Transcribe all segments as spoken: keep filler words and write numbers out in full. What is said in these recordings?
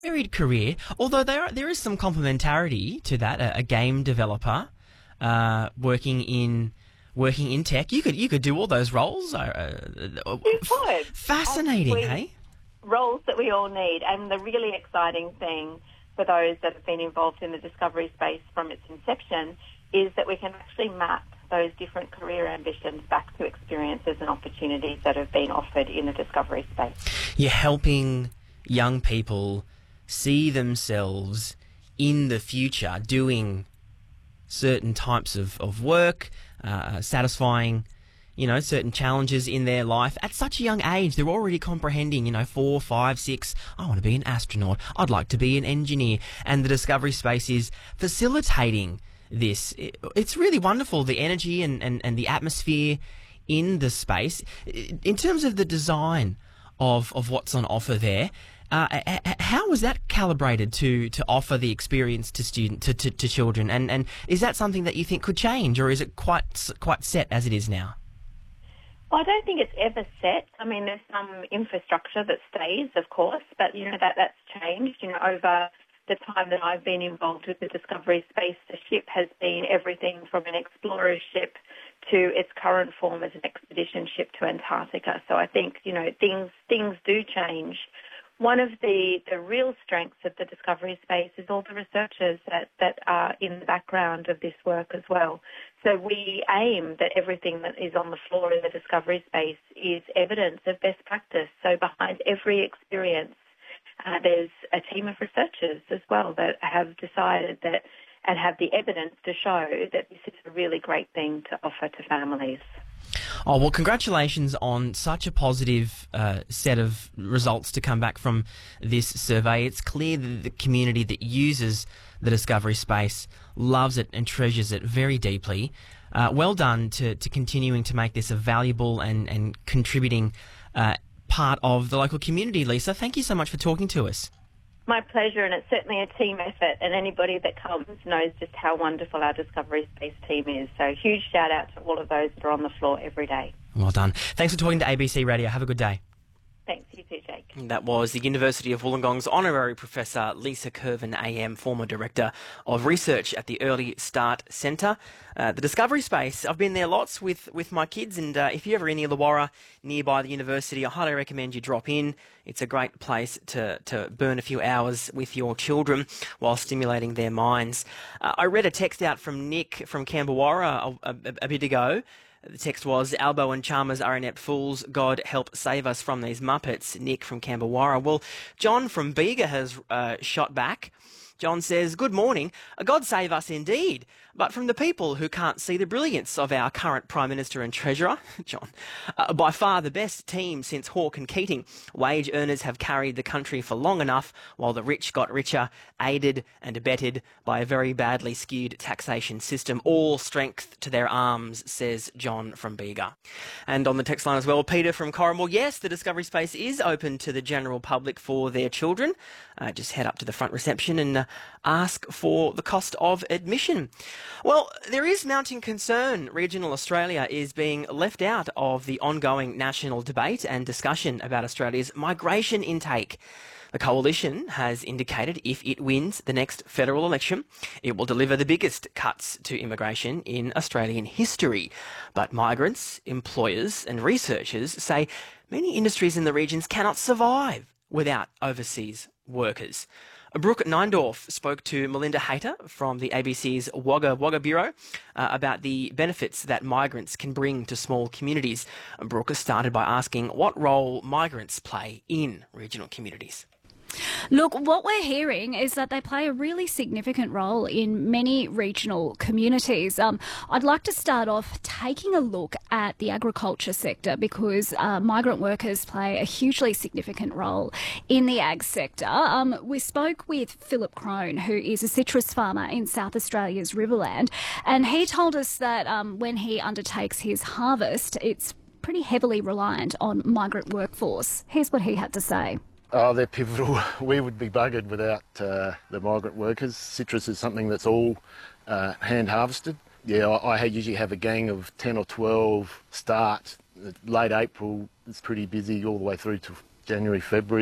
Varied career, although there are, there is some complementarity to that. A, a game developer uh, working in working in tech, you could you could do all those roles. Uh, uh, You could. fascinating, And we- hey? Roles that we all need, and the really exciting thing for those that have been involved in the discovery space from its inception is that we can actually map those different career ambitions back to experiences and opportunities that have been offered in the discovery space. You're helping young people see themselves in the future doing certain types of, of work, uh, satisfying, you know, certain challenges in their life. At such a young age, they're already comprehending, you know, four, five, six, I want to be an astronaut, I'd like to be an engineer. And the discovery space is facilitating this. It, it's really wonderful, the energy and, and, and the atmosphere in the space. In terms of the design of, of what's on offer there, Uh, how was that calibrated to, to offer the experience to student to, to, to children, and, and is that something that you think could change, or is it quite quite set as it is now? Well, I don't think it's ever set. I mean, there's some infrastructure that stays, of course, but you know that that's changed. You know, over the time that I've been involved with the discovery space, the ship has been everything from an explorer ship to its current form as an expedition ship to Antarctica. So I think you know things things do change. One of the, the real strengths of the discovery space is all the researchers that, that are in the background of this work as well. So we aim that everything that is on the floor in the discovery space is evidence of best practice. So behind every experience, uh, there's a team of researchers as well that have decided that and have the evidence to show that this is a really great thing to offer to families. Oh, well, congratulations on such a positive uh, set of results to come back from this survey. It's clear that the community that uses the discovery space loves it and treasures it very deeply. Uh, well done to, to continuing to make this a valuable and, and contributing uh, part of the local community, Lisa. Thank you so much for talking to us. My pleasure, and it's certainly a team effort, and anybody that comes knows just how wonderful our Discovery Space team is. So huge shout out to all of those that are on the floor every day. Well done. Thanks for talking to A B C Radio. Have a good day. Thanks, you too, Jake. That was the University of Wollongong's Honorary Professor Lisa Curvin A M, former Director of Research at the Early Start Centre. Uh, the Discovery Space, I've been there lots with, with my kids, and uh, if you're ever in Illawarra, nearby the university, I highly recommend you drop in. It's a great place to, to burn a few hours with your children while stimulating their minds. Uh, I read a text out from Nick from Camberwarra a, a, a bit ago. The text was, Albo and Chalmers are inept fools. God help save us from these Muppets. Nick from Camberwarra. Well, John from Bega has uh, shot back. John says, good morning. God save us indeed, but from the people who can't see the brilliance of our current Prime Minister and Treasurer, John. Uh, by far the best team since Hawke and Keating. Wage earners have carried the country for long enough, while the rich got richer, aided and abetted by a very badly skewed taxation system. All strength to their arms, says John from Bega. And on the text line as well, Peter from Corrimal. Yes, the Discovery Space is open to the general public for their children. Uh, just head up to the front reception and uh, ask for the cost of admission. Well, there is mounting concern. Regional Australia is being left out of the ongoing national debate and discussion about Australia's migration intake. The coalition has indicated if it wins the next federal election, it will deliver the biggest cuts to immigration in Australian history. But migrants, employers and researchers say many industries in the regions cannot survive without overseas workers. Brooke Neindorf spoke to Melinda Hayter from the A B C's Wagga Wagga Bureau uh, about the benefits that migrants can bring to small communities. Brooke started by asking what role migrants play in regional communities. Look, what we're hearing is that they play a really significant role in many regional communities. Um, I'd like to start off taking a look at the agriculture sector because uh, migrant workers play a hugely significant role in the ag sector. Um, we spoke with Philip Crone, who is a citrus farmer in South Australia's Riverland, and he told us that um, when he undertakes his harvest, it's pretty heavily reliant on migrant workforce. Here's what he had to say. Oh, they're pivotal. We would be buggered without uh, the migrant workers. Citrus is something that's all uh, hand harvested. Yeah, I, I usually have a gang of ten or twelve start. Late April, it's pretty busy all the way through to January, February.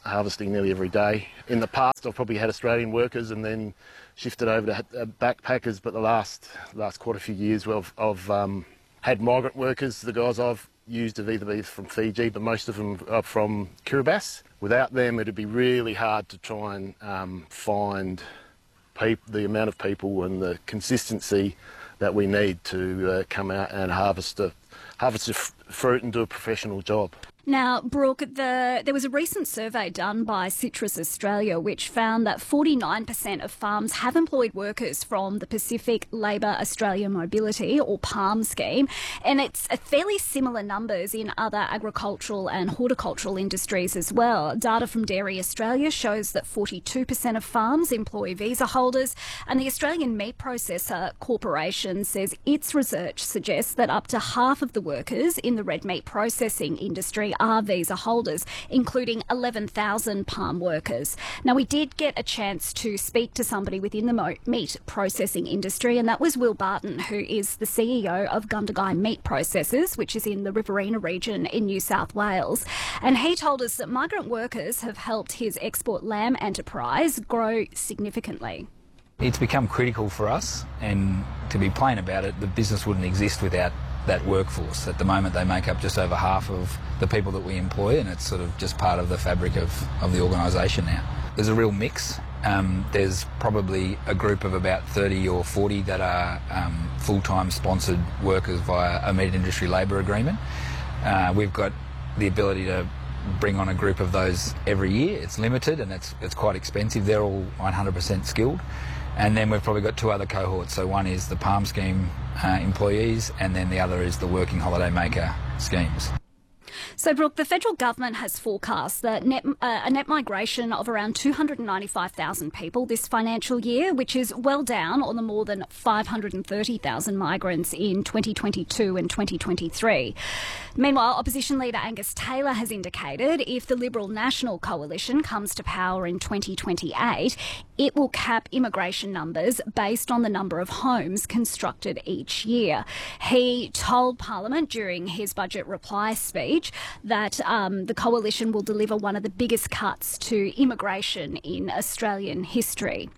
harvesting nearly every day. In the past, I've probably had Australian workers and then shifted over to backpackers, but the last last quite a few years, well, I've, I've um, had migrant workers. The guys I've used have either been from Fiji, but most of them are from Kiribati. Without them, it'd be really hard to try and um, find peop the amount of people and the consistency that we need to uh, come out and harvest a, harvest a f fruit and do a professional job. Now, Brooke, the, there was a recent survey done by Citrus Australia which found that forty-nine percent of farms have employed workers from the Pacific Labour Australia Mobility, or PALM scheme, and it's a fairly similar numbers in other agricultural and horticultural industries as well. Data from Dairy Australia shows that forty-two percent of farms employ visa holders, and the Australian Meat Processor Corporation says its research suggests that up to half of the workers in the red meat processing industry are visa holders, including eleven thousand palm workers. Now, we did get a chance to speak to somebody within the meat processing industry, and that was Will Barton, who is the C E O of Gundagai Meat Processors, which is in the Riverina region in New South Wales. And he told us that migrant workers have helped his export lamb enterprise grow significantly. It's become critical for us, and to be plain about it, the business wouldn't exist without that workforce. At the moment they make up just over half of the people that we employ, and it's sort of just part of the fabric of, of the organisation now. There's a real mix. Um, there's probably a group of about thirty or forty that are um, full-time sponsored workers via a meat industry labour agreement. Uh, we've got the ability to bring on a group of those every year. It's limited and it's, it's quite expensive. They're all one hundred percent skilled. And then we've probably got two other cohorts. So one is the PALM scheme uh, employees, and then the other is the working holiday maker schemes. So, Brooke, the federal government has forecast that net, uh, a net migration of around two hundred ninety-five thousand people this financial year, which is well down on the more than five hundred thirty thousand migrants in twenty twenty-two and twenty twenty-three. Meanwhile, opposition leader Angus Taylor has indicated if the Liberal National Coalition comes to power in twenty twenty-eight, it will cap immigration numbers based on the number of homes constructed each year. He told Parliament during his budget reply speech that um, the coalition will deliver one of the biggest cuts to immigration in Australian history.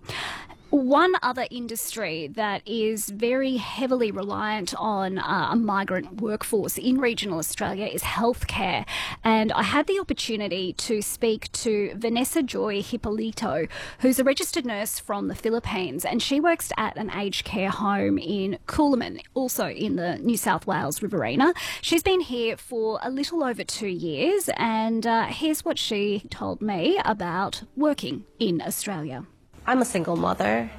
One other industry that is very heavily reliant on uh, a migrant workforce in regional Australia is healthcare. And I had the opportunity to speak to Vanessa Joy Hippolito, who's a registered nurse from the Philippines, and she works at an aged care home in Coolaman, also in the New South Wales Riverina. She's been here for a little over two years, and uh, here's what she told me about working in Australia. I'm a single mother,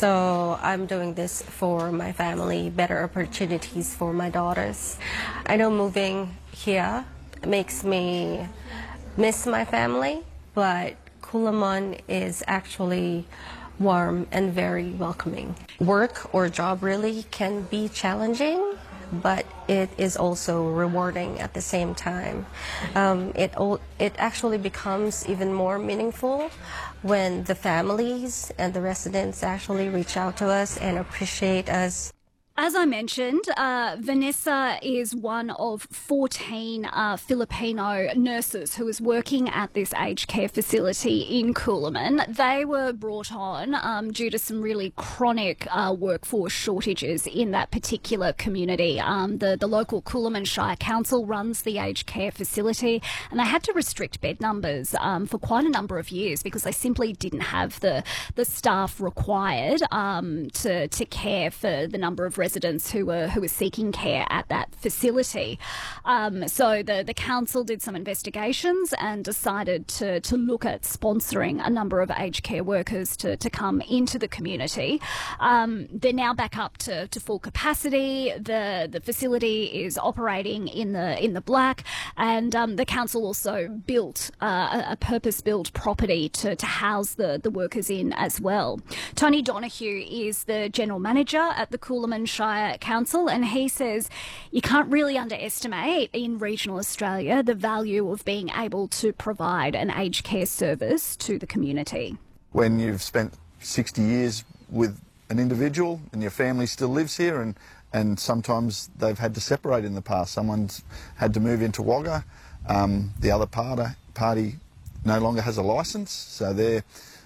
so I'm doing this for my family, better opportunities for my daughters. I know moving here makes me miss my family, but Coolaman is actually warm and very welcoming. Work or job really can be challenging, but it is also rewarding at the same time. Um, it, it actually becomes even more meaningful when the families and the residents actually reach out to us and appreciate us. As I mentioned, uh, Vanessa is one of fourteen uh, Filipino nurses who is working at this aged care facility in Coolaman. They were brought on um, due to some really chronic uh, workforce shortages in that particular community. Um, the, the local Coolaman Shire Council runs the aged care facility, and they had to restrict bed numbers um, for quite a number of years because they simply didn't have the, the staff required um, to, to care for the number of residents residents who were who were seeking care at that facility. Um, so the, the council did some investigations and decided to, to look at sponsoring a number of aged care workers to, to come into the community. Um, they're now back up to, to full capacity. The the facility is operating in the in the black, and um, the council also built uh, a, a purpose-built property to, to house the, the workers in as well. Tony Donoghue is the general manager at the Coolaman Shire Council, and he says you can't really underestimate in regional Australia the value of being able to provide an aged care service to the community. When you've spent sixty years with an individual and your family still lives here, and, and sometimes they've had to separate in the past. Someone's had to move into Wagga, um, the other party, party no longer has a licence, so they're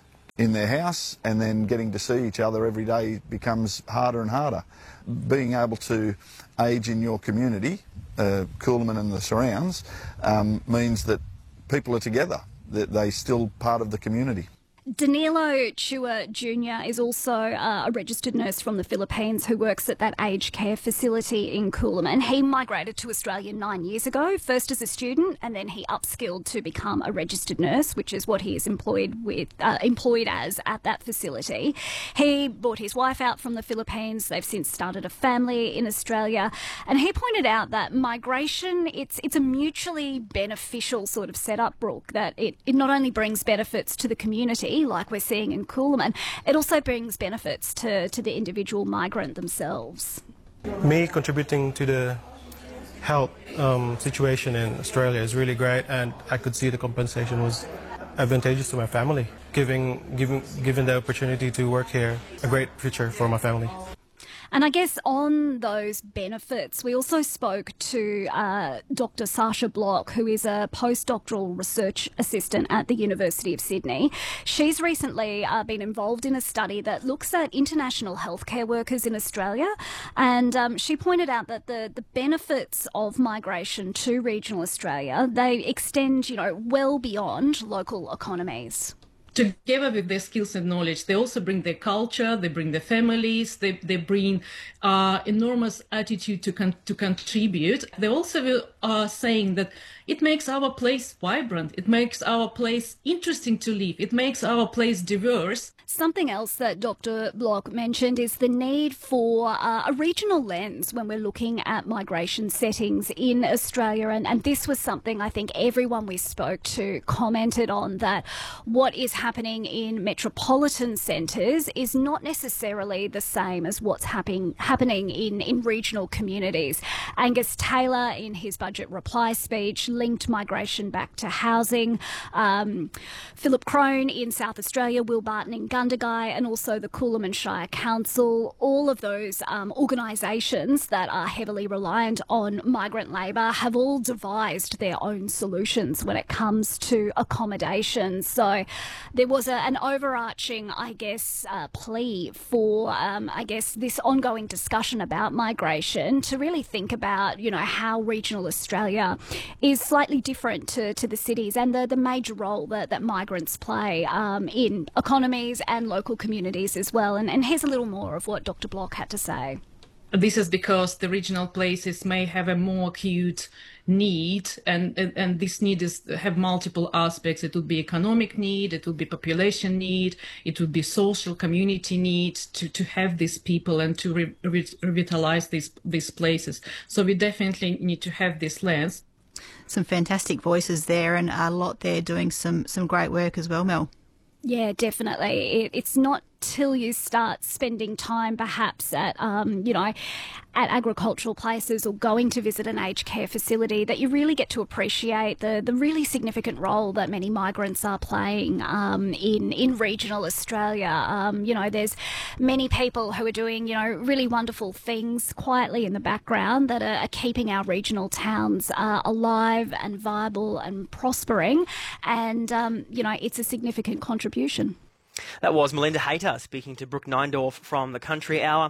in their house, and then getting to see each other every day becomes harder and harder. Being able to age in your community, uh, Coolaman and the surrounds, um, means that people are together, that they're still part of the community. Danilo Chua Junior is also uh, a registered nurse from the Philippines who works at that aged care facility in Coolaman. He migrated to Australia nine years ago, first as a student, and then he upskilled to become a registered nurse, which is what he is employed with, uh, employed as at that facility. He brought his wife out from the Philippines. They've since started a family in Australia, and he pointed out that migration, it's it's a mutually beneficial sort of setup, Brooke, that it, it not only brings benefits to the community, like we're seeing in Coolaman, it also brings benefits to, to the individual migrant themselves. Me contributing to the health um, situation in Australia is really great, and I could see the compensation was advantageous to my family, giving, giving, given the opportunity to work here, a great future for my family. And I guess on those benefits, we also spoke to uh, Doctor Sasha Block, who is a postdoctoral research assistant at the University of Sydney. She's recently uh, been involved in a study that looks at international healthcare workers in Australia, and um, she pointed out that the, the benefits of migration to regional Australia, they extend, you know, well beyond local economies. Together with their skills and knowledge, they also bring their culture, they bring their families, they, they bring uh, enormous attitude to con- to contribute. They also are saying that it makes our place vibrant, it makes our place interesting to live, it makes our place diverse. Something else that Doctor Block mentioned is the need for uh, a regional lens when we're looking at migration settings in Australia. And, and this was something I think everyone we spoke to commented on, that what is happening in metropolitan centres is not necessarily the same as what's happening happening in, in regional communities. Angus Taylor, in his budget reply speech, linked migration back to housing. Um, Philip Crone in South Australia, Will Barton in Gundagai, and also the Coolaman Shire Council, all of those um, organisations that are heavily reliant on migrant labour have all devised their own solutions when it comes to accommodation. So there was a, an overarching, I guess, uh, plea for, um, I guess, this ongoing discussion about migration to really think about, you know, how regional Australia is slightly different to, to the cities, and the, the major role that, that migrants play um, in economies and local communities as well. And, and here's a little more of what Doctor Block had to say. This is because the regional places may have a more acute need, and, and, and this need is have multiple aspects. It would be economic need, it would be population need, it would be social community need to, to have these people and to re, re, revitalize these, these places. So we definitely need to have this lens. Some fantastic voices there, and a lot there doing some, some great work as well, Mel. Yeah, definitely. It, it's not till you start spending time perhaps at, um, you know, at agricultural places or going to visit an aged care facility that you really get to appreciate the, the really significant role that many migrants are playing um, in, in regional Australia. Um, you know, there's many people who are doing, you know, really wonderful things quietly in the background that are, are keeping our regional towns uh, alive and viable and prospering. And, um, you know, it's a significant contribution. That was Melinda Hayter speaking to Brooke Neindorf from the Country Hour.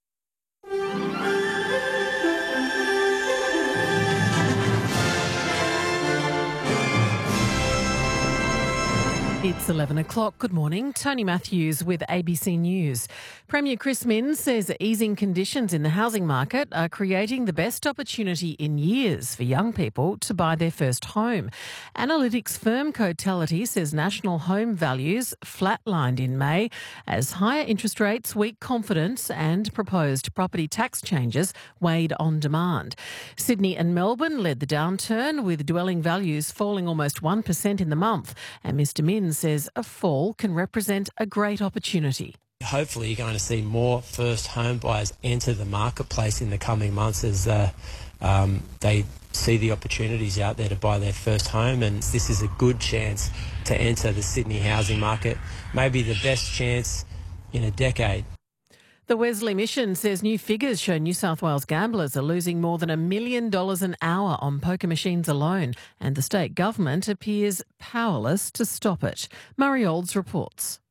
It's eleven o'clock. Good morning. Tony Matthews with A B C News. Premier Chris Minns says easing conditions in the housing market are creating the best opportunity in years for young people to buy their first home. Analytics firm Cotality says national home values flatlined in May as higher interest rates, weak confidence and proposed property tax changes weighed on demand. Sydney and Melbourne led the downturn, with dwelling values falling almost one percent in the month. And Mr Minns says a fall can represent a great opportunity. Hopefully you're going to see more first home buyers enter the marketplace in the coming months as uh, um, they see the opportunities out there to buy their first home, and this is a good chance to enter the Sydney housing market, maybe the best chance in a decade. The Wesley Mission says new figures show New South Wales gamblers are losing more than a million dollars an hour on poker machines alone, and the state government appears powerless to stop it. Murray Olds reports.